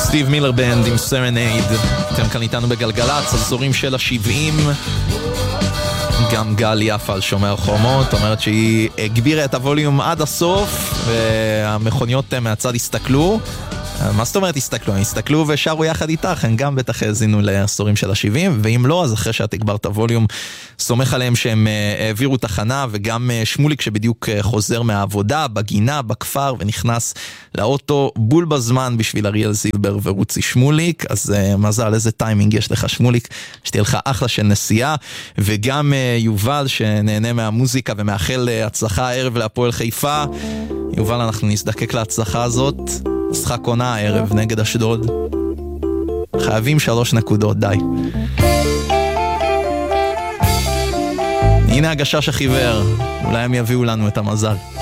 סטיב מילר בנד עם סרנייד. אתם כאן איתנו בגלגלץ, אזורים של ה-70. גם גל יפה על שומר חומות אומרת שהיא הגבירה את הווליום עד הסוף, והמכוניות מהצד הסתכלו. מה זאת אומרת הסתכלו? הם הסתכלו ושרו יחד איתך, הם גם בטח האזינו לעשורים של ה-70, ואם לא, אז אחרי שאת הגברת הווליום, סומך עליהם שהם העבירו תחנה, וגם שמוליק שבדיוק חוזר מהעבודה, בגינה, בכפר, ונכנס לאוטו בול בזמן בשביל אריאל זילבר ורוצי שמוליק. אז מזל, איזה טיימינג יש לך שמוליק, שתהיה לך אחלה של נסיעה. וגם יובל שנהנה מהמוזיקה ומאחל הצלחה הערב להפועל חיפה. יובל, אנחנו נזדקק להצלחה הזאת. משחק עונה הערב נגד אשדוד, חייבים 3 נקודות, די. הנה הגשש החיוור, אולי הם יביאו לנו את המזל.